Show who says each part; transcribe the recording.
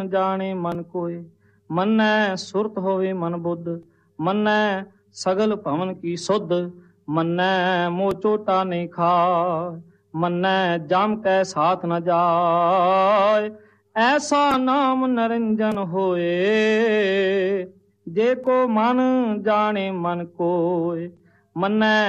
Speaker 1: ਜਾਣੇ ਮਨ ਕੋਏ। ਮੰਨੈ ਸੁਰਤ ਹੋਵੇ ਮਨ ਬੁੱਧ, ਮੰਨੈ ਸਗਲ ਭਵਨ ਕੀ ਸੁਧ। ਮੰਨੈ ਮੋਹ ਚੋਟਾ ਨਹੀਂ ਖਾਏ, ਮੰਨੈ ਜਮ ਕੈ ਸਾਥ ਨ ਜਾਏ। ਐਸਾ ਨਾਮ ਨਿਰੰਜਨ ਹੋਏ, ਜੇ ਕੋ ਮਨ ਜਾਣੇ ਮਨ ਕੋਏ। ਮੰਨੈ